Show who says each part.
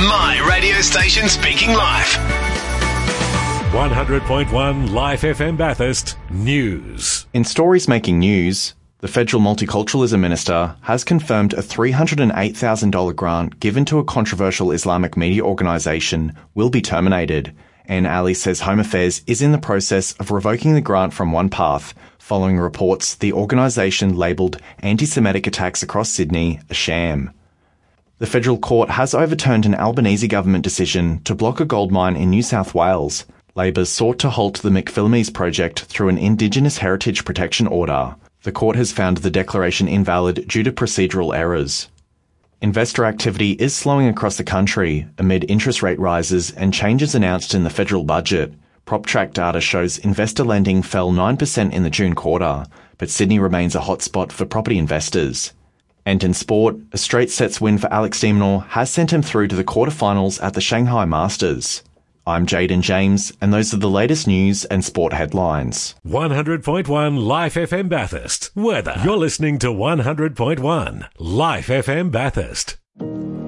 Speaker 1: My radio station speaking live.
Speaker 2: 100.1 Life FM Bathurst News.
Speaker 3: In stories making news, the Federal Multiculturalism Minister has confirmed a $308,000 grant given to a controversial Islamic media organisation will be terminated. Anne Ali says Home Affairs is in the process of revoking the grant from OnePath following reports the organisation labelled anti-Semitic attacks across Sydney a sham. The federal court has overturned an Albanese government decision to block a gold mine in New South Wales. Labor sought to halt the McPhillamys project through an Indigenous Heritage Protection Order. The court has found the declaration invalid due to procedural errors. Investor activity is slowing across the country amid interest rate rises and changes announced in the federal budget. PropTrack data shows investor lending fell 9% in the June quarter, but Sydney remains a hotspot for property investors. And in sport, a straight sets win for Alex de Minaur has sent him through to the quarterfinals at the Shanghai Masters. I'm Jaden James, and those are the latest news and sport headlines.
Speaker 2: 100.1 Life FM Bathurst. Weather. You're listening to 100.1 Life FM Bathurst.